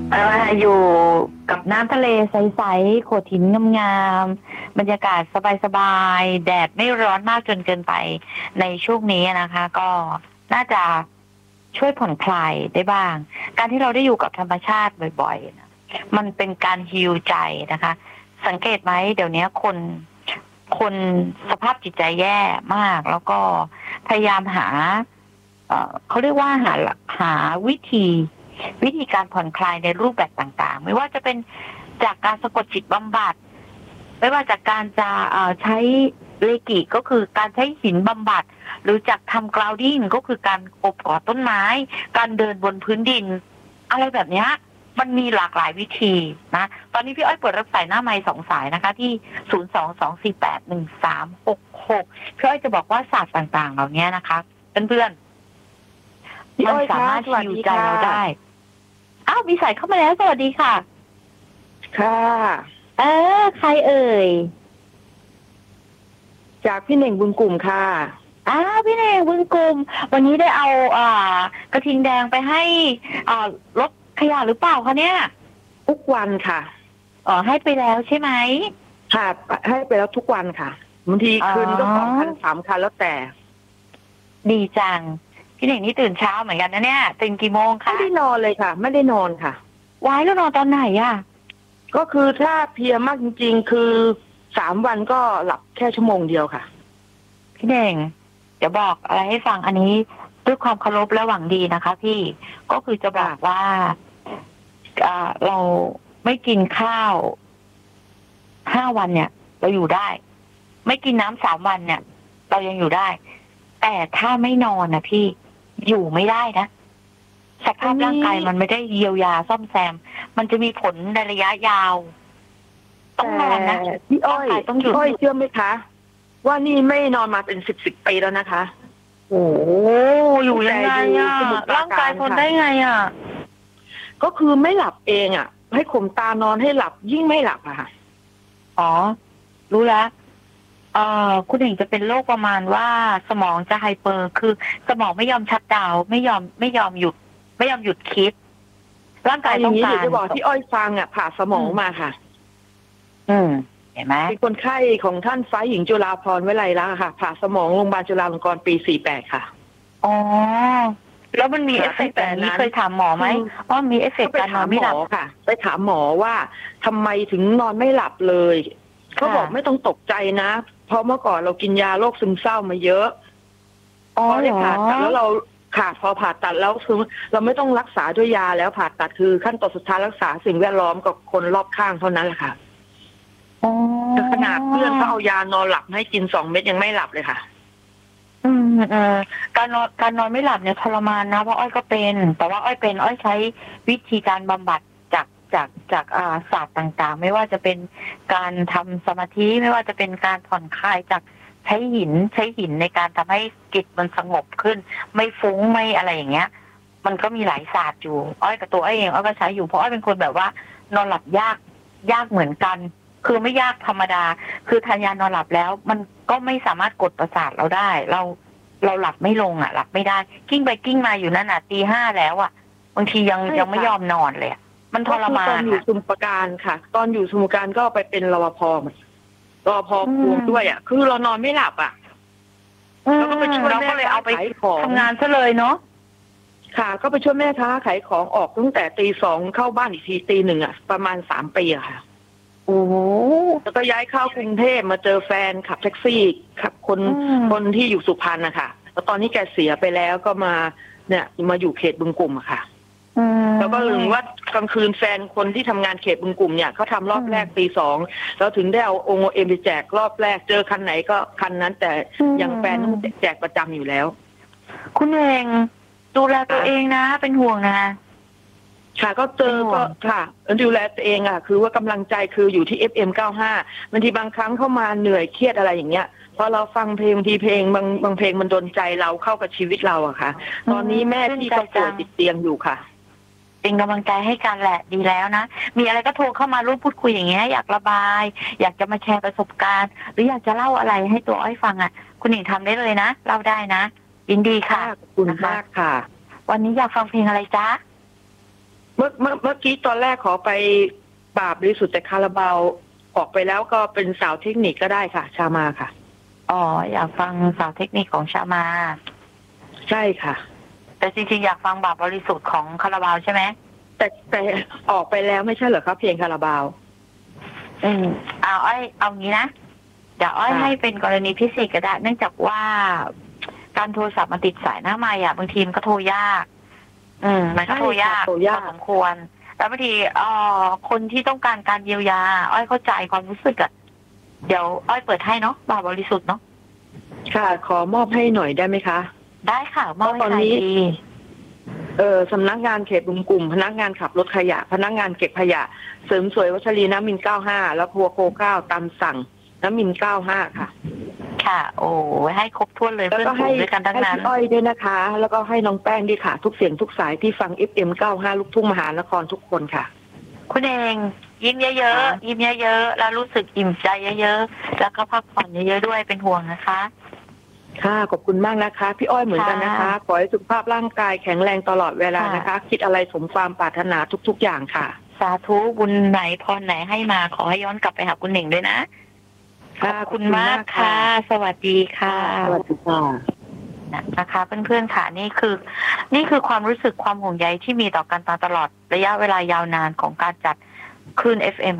อยู่กับน้ำทะเลใสๆโขดหินงามๆบรรยากาศสบายๆแดดไม่ร้อนมากจนเกินไปในช่วงนี้นะคะ ก็น่าจะช่วยผ่อนคลายได้บ้าง การที่เราได้อยู่กับธรรมชาติบ่อยๆนะมันเป็นการฮีลใจนะคะ สังเกตไหมเดี๋ยวนี้คนสภาพจิตใจแย่มาก แล้วก็พยายามหาเขาเรียกว่าหาวิธีการผ่อนคลายในรูปแบบต่างๆไม่ว่าจะเป็นจากการสะกดจิตบำบัดไม่ว่าจากการจะใช้เรกิก็คือการใช้หินบำบัดหรือจากทำกราวดิ้งก็คือการโอบกอดต้นไม้การเดินบนพื้นดินอะไรแบบนี้มันมีหลากหลายวิธีนะตอนนี้พี่อ้อยเปิดรับสายหน้าไมค์2 สายนะคะที่022481366พี่อ้อยจะบอกว่าศาสตร์ต่างๆเหล่านี้นะคะเพื่อนๆมันสามารถฮิวใจเราได้อ้าวมีสายเข้ามาแล้วสวัสดีค่ะค่ะใครเอ่ยจากพี่เน่งบุญกลุ่มค่ะพี่เน่งบุญกลุ่มวันนี้ได้เอากระทิงแดงไปให้รถขยะหรือเปล่าคะเนี่ยทุกวันค่ะให้ไปแล้วใช่ไหมค่ะให้ไปแล้วทุกวันค่ะบางทีคืนก็2 คัน 3 คันแล้วแต่ดีจังพี่เน่งนี่ตื่นเช้าเหมือนกันนะเนี่ยตื่นกี่โมงคะไม่ได้นอนเลยค่ะไม่ได้นอนค่ะว้ายแล้วนอนตอนไหนอ่ะก็คือถ้าเพลียมากจริงๆคือ3 วันก็หลับแค่ชั่วโมงเดียวค่ะพี่เน่งเดี๋ยวบอกอะไรให้ฟังอันนี้ด้วยความเคารพและหวังดีนะคะพี่ก็คือจะบอกว่าเราไม่กินข้าว5 วันเนี่ยเราอยู่ได้ไม่กินน้ำ3 วันเนี่ยเรายังอยู่ได้แต่ถ้าไม่นอนนะพี่อยู่ไม่ได้นะสภาพร่างกายมันไม่ได้เยียวยาซ่อมแซมมันจะมีผลในระยะยาวต้องนอนนะพี่อ้อยต้องอยู่เชื่อไหมคะว่านี่ไม่นอนมาเป็น10 ปีแล้วนะคะโอ้อยู่ยังไงอ่ะร่างกายทนได้ไงอ่ะก็คือไม่หลับเองอ่ะให้ข่มตานอนให้หลับยิ่งไม่หลับอะค่ะรู้แล้วคุณเองจะเป็นโรคประมาณว่าสมองจะไฮเปอร์คือสมองไม่ยอมชัตดาวน์ไม่ยอมหยุดคิดร่างกายต้องการจะบอกที่อ้อยฟังอ่ะผ่าสมองมาค่ะเห็นไหมเป็นคนไข้ของท่านฟ้าหญิงจุฬาภรณ์วิไลลักษณ์ค่ะผ่าสมองโรงพยาบาลจุฬาลงกรณ์ปี48ค่ะแล้วมันมีเอฟเฟกต์แบบนี้เคยถามหมอไหมว่ามีเอฟเฟกต์การนอนไม่หลับค่ะไปถามหมอว่าทำไมถึงนอนไม่หลับเลยเขาบอกไม่ต้องตกใจนะเพราะเมื่อก่อนเรากินยาโรคซึมเศร้ามาเยอะพอได้ผ่าตัดแล้วเราพอผ่าตัดแล้วคือเราไม่ต้องรักษาด้วยยาแล้วผ่าตัดคือขั้นตอนสุดท้ายรักษาสิ่งแวดล้อมกับคนรอบข้างเท่านั้นแหละค่ะขนาดเพื่อนเขาเอายานอนหลับให้กิน2 เม็ดยังไม่หลับเลยค่ะการนอนไม่หลับเนี่ยทรมานนะเพราะอ้อยก็เป็นแต่ว่าอ้อยใช้วิธีการบำบัดจากศาสตร์ต่างๆไม่ว่าจะเป็นการทำสมาธิไม่ว่าจะเป็นการผ่อนคลายจากใช้หินในการทำให้จิตมันสงบขึ้นไม่ฟุ้งไม่อะไรอย่างเงี้ยมันก็มีหลายศาสตร์อยู่อ้อยกับตัวอ้อยเองอ้อยก็ใช้อยู่เพราะอ้อยเป็นคนแบบว่านอนหลับยากเหมือนกันคือไม่ยากธรรมดาคือทานยานอนหลับแล้วมันก็ไม่สามารถกดประสาทเราได้เราหลับไม่ลงอ่ะหลับไม่ได้กิ้งไปกิ้งมาอยู่นั่นน่ะตี 5แล้วอ่ะบางทียังไม่ยอมนอนเลยมันทรมานตอนอยู่สมุทรปราการค่ะตอนอยู่สมุทรปราการก็ไปเป็นรปภกวงด้วยอ่ะคือเรานอนไม่หลับอ่ะแล้วก็ไปช่วยเราก็เลยเอาไปทำงานซะเลยเนาะค่ะก็ไปช่วยแม่ค้าขายของออกตั้งแต่ตี 2เข้าบ้านอีกทีตี 1อ่ะประมาณ3 ปีอะค่ะโอ้แล้วก็ย้ายเข้ากรุงเทพมาเจอแฟนขับแท็กซี่ขับคนที่อยู่สุพรรณนะคะแล้วตอนนี้แกเสียไปแล้วก็มาอยู่เขตบึงกลุ่มอะค่ะแล้วก็ลืมว่ากลางคืนแฟนคนที่ทำงานเขตบึงกลุ่มเนี่ยเขาทำรอบแรกตี 2แล้วถึงได้เอาOMไปแจกรอบแรกเจอคันไหนก็คันนั้นแต่อย่างแฟนต้องแจกประจำอยู่แล้วคุณเองดูแลตัวเองนะเป็นห่วงนะค่ะก็เจอก็ค่ะดูแลตัวเองอ่ะคือว่ากำลังใจคืออยู่ที่ FM95 บางทีบางครั้งเข้ามาเหนื่อยเครียดอะไรอย่างเงี้ยพอเราฟังเพลงทีเพลงบางเพลงมันโดนใจเราเข้ากับชีวิตเราอะค่ะตอนนี้แม่พี่ก็ป่วยติดเตียงอยู่ค่ะเป็นกำลังใจให้กันแหละดีแล้วนะมีอะไรก็โทรเข้ามาร่วมพูดคุยอย่างเงี้ยอยากระบายอยากจะมาแชร์ประสบการณ์หรืออยากจะเล่าอะไรให้ตัวอ้อยฟังอ่ะคุณหญิงทำได้เลยนะเล่าได้นะยินดีค่ะขอบคุณมากค่ะวันนี้อยากฟังเพลงอะไรจ๊ะเมื่อกี้ตอนแรกขอไปบาปบริสุทธิ์แต่คาราบาวออกไปแล้วก็เป็นสาวเทคนิคก็ได้ค่ะ ชามาค่ะอ๋ออยากฟังสาวเทคนิคของชามาใช่ค่ะแต่จริงๆอยากฟังบาปบริสุทธิ์ของคาราบาวใช่ไหมแต่ออกไปแล้วไม่ใช่เหรอครับเพลงคาราบาวเอางี้นะเดี๋ยวอ้อยให้เป็นกรณีพิเศษก็ได้เนื่องจากว่าการโทรศัพท์มันติดสายหน้าไมค์บางทีมันก็โทรยากมันก็โทรยากพอสมควรแล้วบางทีคนที่ต้องการการเยียวยาอ้อยเข้าใจความรู้สึกเดี๋ยวอ้อยเปิดให้เนาะบาปบริสุทธิ์เนาะค่ะขอมอบให้หน่อยได้ไหมคะได้ค่ะมอบให้ตอนนี้สำนักงานเขตบุมกลุ่มพนักงานขับรถขยะพนักงานเก็บขยะเสริมสวยวัชรีน้ำมิน95แล้วครัวโค9ตามสั่งน้ำมิน95ค่ะค่ะโอ้ให้ครบถ้วนเลยเพื่อนฝูงด้วยกันทั้งนั้นให้พี่อ้อยด้วยนะคะแล้วก็ให้น้องแป้งด้วยค่ะทุกเสียงทุกสายที่ฟัง FM 95ลูกทุ่งมหานครทุกคนค่ะคุณเองยิ้มเยอะๆยิ้มเยอะๆแล้วรู้สึกอิ่มใจเยอะๆแล้วก็พักผ่อนเยอะๆด้วยเป็นห่วงนะคะค่ะขอบคุณมากนะคะพี่อ้อยเหมือนกันนะคะขอให้สุขภาพร่างกายแข็งแรงตลอดเวลานะคะคิดอะไรสมความปรารถนาทุกๆอย่างค่ะสาธุบุญไหนพรไหนให้มาขอให้ย้อนกลับไปหาคุณเหน่งด้วยนะขอบคุณมากค่ะสวัสดีค่ะสวัสดีค่ะนะคะเพื่อนๆค่ะนี่คือความรู้สึกความห่วงใยที่มีต่อกันมาตลอดระยะเวลายาวนานของการจัดคลื่น FM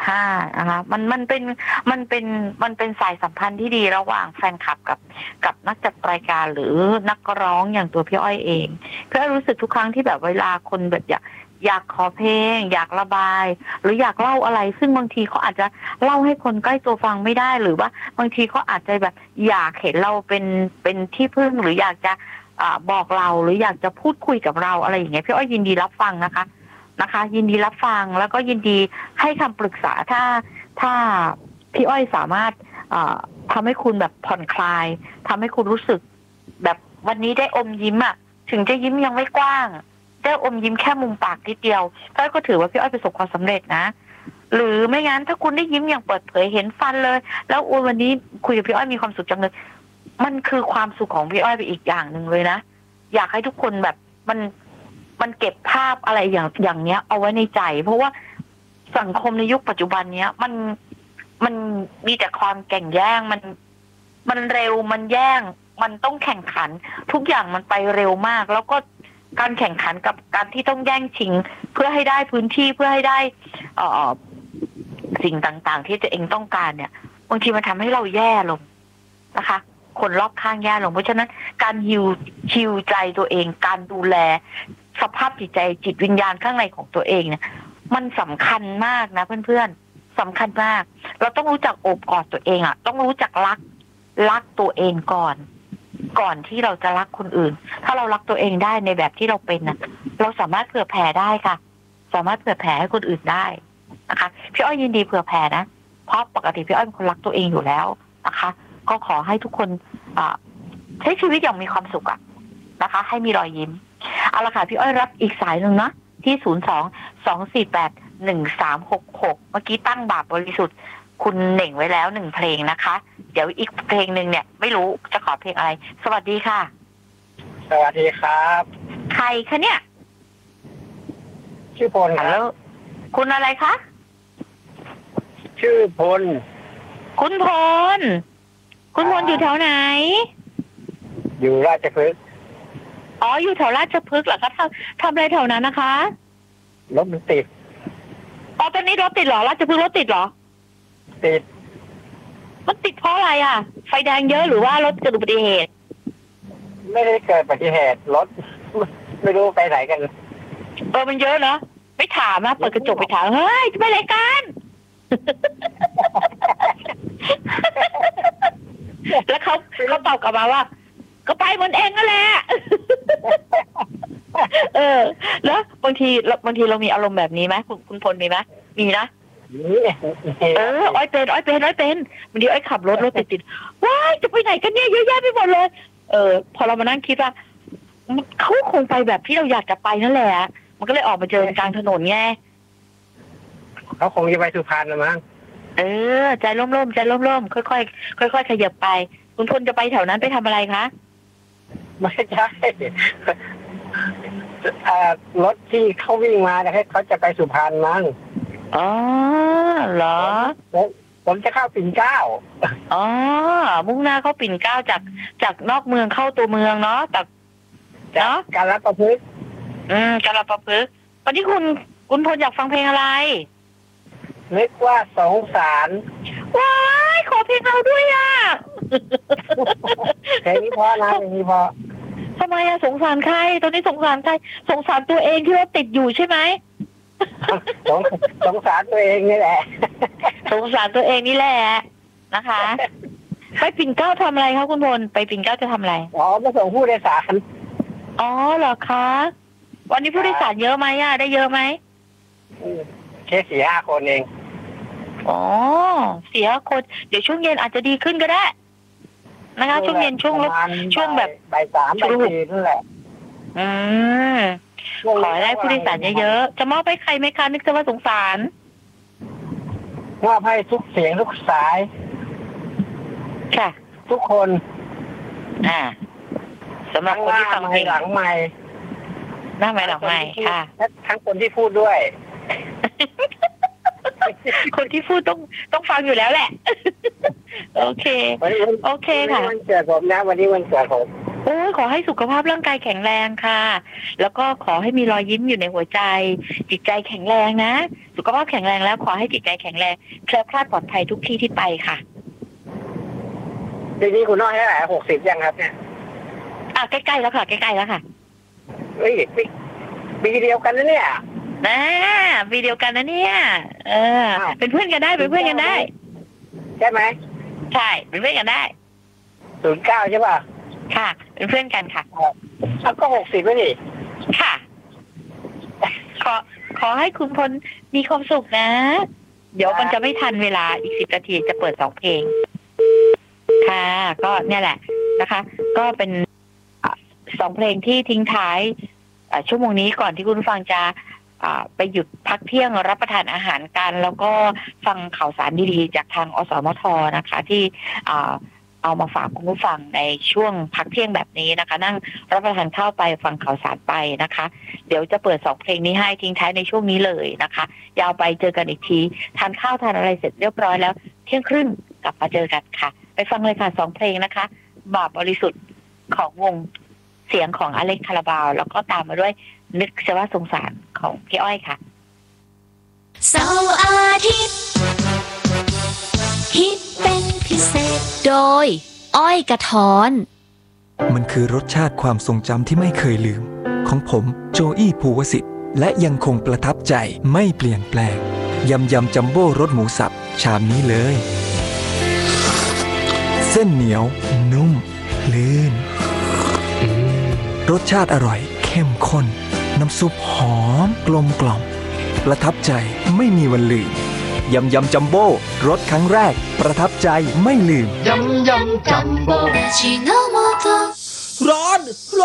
95นะคะมันเป็นสายสัมพันธ์ที่ดีระหว่างแฟนคลับกับนักจัดรายการหรือนักร้องอย่างตัวพี่อ้อยเองพี่อ้อยรู้สึกทุกครั้งที่แบบเวลาคนแบบอยากขอเพลงอยากระบายหรืออยากเล่าอะไรซึ่งบางทีเขาอาจจะเล่าให้คนใกล้ตัวฟังไม่ได้หรือว่าบางทีเขาอาจจะแบบอยากเห็นเราเป็นที่พึ่งหรืออยากจะบอกเราหรืออยากจะพูดคุยกับเราอะไรอย่างเงี้ยพี่อ้อยยินดีรับฟังนะคะยินดีรับฟังแล้วก็ยินดีให้คำปรึกษาถ้าพี่อ้อยสามารถทำให้คุณแบบผ่อนคลายทำให้คุณรู้สึกแบบวันนี้ได้อมยิ้มถึงจะยิ้มยังไม่กว้างได้อมยิ้มแค่มุมปากนิดเดียวพี่อ้อยก็ถือว่าพี่อ้อยประสบความสำเร็จนะหรือไม่งั้นถ้าคุณได้ยิ้มอย่างเปิดเผยเห็นฟันเลยแล้ววันนี้คุยกับพี่อ้อยมีความสุขจังเลยมันคือความสุขของพี่อ้อยไปอีกอย่างหนึ่งเลยนะอยากให้ทุกคนแบบมันเก็บภาพอะไรอย่างเนี้ยเอาไว้ในใจเพราะว่าสังคมในยุคปัจจุบันเนี้ยมันมีแต่ความแข่งแย่งมันเร็วมันแย่งมันต้องแข่งขันทุกอย่างมันไปเร็วมากแล้วก็การแข่งขันกับการที่ต้องแย่งชิงเพื่อให้ได้พื้นที่เพื่อให้ได้สิ่งต่างๆที่ตัวเองต้องการเนี่ยบางทีมันทำให้เราแย่ลงนะคะคนรอบข้างแย่ลงเพราะฉะนั้นการฮิวใจตัวเองการดูแลสภาพจิตใจจิตวิญญาณข้างในของตัวเองเนี่ยมันสำคัญมากนะเพื่อนๆสำคัญมากเราต้องรู้จักโอบกอดตัวเองต้องรู้จักรักตัวเองก่อนที่เราจะรักคนอื่นถ้าเรารักตัวเองได้ในแบบที่เราเป็นเราสามารถเผื่อแผ่ได้ค่ะสามารถเผื่อแผ่ให้คนอื่นได้นะคะพี่อ้อยยินดีเผื่อแผ่นะเพราะปกติพี่อ้อยเป็นคนรักตัวเองอยู่แล้วนะคะก็ขอให้ทุกคนใช้ชีวิตอย่างมีความสุขนะคะให้มีรอยยิ้มเอาละค่ะพี่อ้อยรับอีกสายหนึ่งนะที่02-248-1366เมื่อกี้ตั้งบาปบริสุทธิ์คุณเหน่งไว้แล้ว1เพลงนะคะเดี๋ยวอีกเพลงนึงเนี่ยไม่รู้จะขอเพลงอะไรสวัสดีค่ะสวัสดีครับใครคะเนี่ยชื่อพลครับคุณอะไรคะชื่อพลคุณพลอยู่แถวไหนอยู่ราชพฤกษ์อยู่แถวราชพฤกษ์เหรอคะทำอะไรแถวนั้นนะคะรถมันติดตอนนี้รถติดเหรอราชพฤกษ์รถติดเหรอติดมันติดเพราะอะไรไฟแดงเยอะหรือว่ารถเกิดอุบัติเหตุไม่ได้เกิดอุบัติเหตุรถไม่รู้ไปไหนกันมันเยอะเนาะไม่ถามเปิดกระจกไปถามเฮ้ยจะไปไหนกันแล้วเขาตอบกลับมาว่าก็ไปเหมือนเองนั่นแหละแล้วบางทีเรามีอารมณ์แบบนี้ไหมคุณพลมีไหมมีนะอ้อยเป็นบางทีอ้อยขับรถติดว้ายจะไปไหนกันเนี่ยเยอะแยะไปหมดเลยพอเรามานั่งคิดว่าเขาคงไปแบบที่เราอยากจะไปนั่นแหละมันก็เลยออกมาเจอกลางถนนไงเขาคงจะไปสุพรรณนะมั้งใจร่มๆใจร่มๆค่อยๆขยับไปคุณพลจะไปแถวนั้นไปทำอะไรคะไม่ใช่รถที่เขาวิ่งมาเขาจะไปสุพรรณมั้งอ๋อเหรอผมจะเข้าปิ่นเกล้าอ๋อมุ่งหน้าเข้าปิ่นเกล้าจากนอกเมืองเข้าตัวเมืองเนาะจากเนาะกาลประพฤกษ์กาลประพฤกษ์วันนี้คุณพลอยากฟังเพลงอะไรนึกว่าสงสารว้ายขอเพลงเราด้วยอ่ะเพลงนี้พอนะเพลงนี้พอทำไมอะสงสารใครตอนนี้สงสารใครสงสารตัวเองที่ว่าติดอยู่ใช่ไหมสงสารตัวเองนี่แหละสงสารตัวเองนี่แหละนะคะไปปิ่นเกล้าทำอะไรคะคุณพลไปปิ่นเกล้าจะทำอะไรอ๋อมาส่งผู้โดยสารอ๋อเหรอคะวันนี้ผู้โดยสารเยอะไหมอะได้เยอะไหมแค่4-5 คนเองอ๋อ4-5 คนเดี๋ยวช่วงเย็นอาจจะดีขึ้นก็ได้นะคะช่วงเย็นช่วงแบบบ่าย 3 บ่าย 4นั่นแหละขอให้ได้ผู้โดยสารเยอะๆจะมอบให้ใครไหมคะนึกจะว่าสงสารมอบให้ทุกเสียงทุกสายค่ะทุกคนสำหรับคนที่ฟังเพลงหลังไมค์หน้าไมค์หลังไมค์ค่ะทั้งคนที่พูดด้วยคนที่พูดต้องฟังอยู่แล้วแหละโอเคโอเคค่ะวันเกิดผมนะวันนี้วันเกิดผมโอ้ขอให้สุขภาพร่างกายแข็งแรงค่ะแล้วก็ขอให้มีรอยยิ้มอยู่ในหัวใจจิตใจแข็งแรงนะสุขภาพแข็งแรงแล้วขอให้จิตใจแข็งแรงแคล้วคลาดปลอดภัยทุกที่ที่ไปค่ะปีนี้คุณน้อยเท่าไหร่60ยังครับเนี่ยใกล้ๆแล้วค่ะใกล้ๆแล้วค่ะเฮ้ยปีเดียวกันนะเนี่ยปีเดียวกันนะเนี่ยเป็นเพื่อนกันได้เป็นเพื่อนกันได้ใช่ไหมใช่เป็นเพื่อนกันได้ 09ใช่ป่ะค่ะเป็นเพื่อนกันค่ะแล้วก็60แล้วนี่ค่ะขอให้คุณพลมีความสุขนะเดี๋ยวมันจะไม่ทันเวลาอีก10 นาทีจะเปิด2 เพลงค่ะก็เนี่ยแหละนะคะก็เป็น2 เพลงที่ทิ้งท้ายชั่วโมงนี้ก่อนที่คุณผู้ฟังจะไปหยุดพักเที่ยงรับประทานอาหารกันแล้วก็ฟังข่าวสารดีๆจากทางอสมทนะคะที่เอามาฝากคุณผู้ฟังในช่วงพักเที่ยงแบบนี้นะคะนั่งรับประทานข้าวไปฟังข่าวสารไปนะคะเดี๋ยวจะเปิด2 เพลงนี้ให้ทิ้งท้ายในช่วงนี้เลยนะคะยาวไปเจอกันอีกทีทานข้าวทานอะไรเสร็จเรียบร้อยแล้วเที่ยงครึ่งกลับมาเจอกันค่ะไปฟังเลยค่ะ2 เพลงนะคะบาปบริสุทธิ์ของวงเสียงของอเล็กคาราบาวแล้วก็ตามมาด้วยนึกจะว่าสงสารของพี่อ้อยค่ะเสาร์อาทิตย์ฮิตเป็นพิเศษโดยอ้อยกระท้อนมันคือรสชาติความทรงจำที่ไม่เคยลืมของผมโจอี้ภูวสิทธิ์และยังคงประทับใจไม่เปลี่ยนแปลงยำจัมโบ้รสหมูสับชามนี้เลยเส้นเหนียวนุ่มลื่นรสชาติอร่อยเข้มข้นน้ำซุปหอมกลมกล่อมประทับใจไม่มีวันลืมยำจัมโบ้รสครั้งแรกประทับใจไม่ลืมยำจัมโบ้ร้อน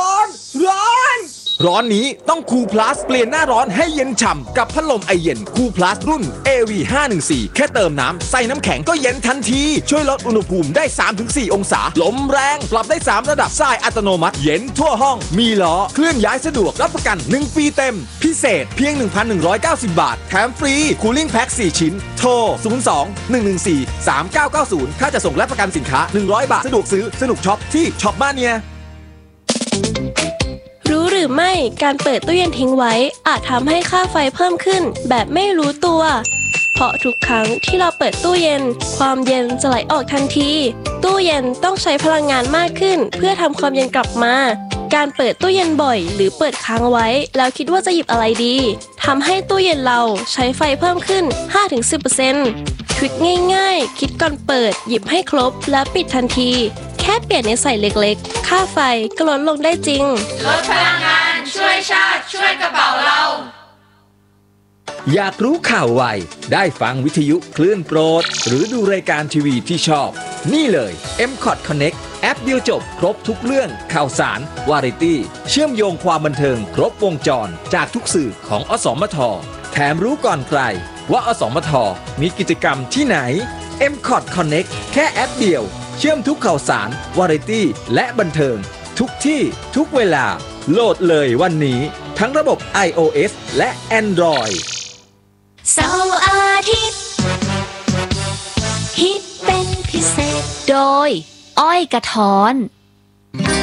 นี้ต้องคูลพลัสเปลี่ยนหน้าร้อนให้เย็นฉ่ำกับพัดลมไอเย็นคูลพลัสรุ่น AV514 แค่เติมน้ำใส่น้ำแข็งก็เย็นทันทีช่วยลดอุณหภูมิได้ 3-4 องศาลมแรงปรับได้3ระดับทรายอัตโนมัติเย็นทั่วห้องมีล้อเคลื่อนย้ายสะดวกรับประกัน1 ปีเต็มพิเศษเพียง 1,190 บาทแถมฟรีคูลิ่งแพ็ค4 ชิ้นโทร 02-114-3990 ค่าจะส่งและประกันสินค้า100 บาทสะดวกซื้อสนุกช็อปที่ช็อปมาเนียรู้หรือไม่การเปิดตู้เย็นทิ้งไว้อาจทำให้ค่าไฟเพิ่มขึ้นแบบไม่รู้ตัวเพราะทุกครั้งที่เราเปิดตู้เย็นความเย็นจะไหลออกทันทีตู้เย็นต้องใช้พลังงานมากขึ้นเพื่อทำความเย็นกลับมาการเปิดตู้เย็นบ่อยหรือเปิดค้างไว้แล้วคิดว่าจะหยิบอะไรดีทำให้ตู้เย็นเราใช้ไฟเพิ่มขึ้น 5-10% ทริคง่ายๆคิดก่อนเปิดหยิบให้ครบแล้วปิดทันทีแค่เปลี่ยนนิสัยเล็กๆค่าไฟก็ลดลงได้จริงลดพลังงานช่วยชาติช่วยกระเป๋าเราอยากรู้ข่าวไวได้ฟังวิทยุคลื่นโปรดหรือดูรายการทีวีที่ชอบนี่เลย MCOT Connect แอปเดียวจบครบทุกเรื่องข่าวสารวาไรตี้เชื่อมโยงความบันเทิงครบวงจรจากทุกสื่อของอสมทแถมรู้ก่อนใครว่าอสมทมีกิจกรรมที่ไหน MCOT Connect แค่แอปเดียวเชื่อมทุกข่าวสารวาไรตี้และบันเทิงทุกที่ทุกเวลาโหลดเลยวันนี้ทั้งระบบ iOS และ Android เสาร์อาทิตย์ฮิตเป็นพิเศษโดยอ้อยกระท้อน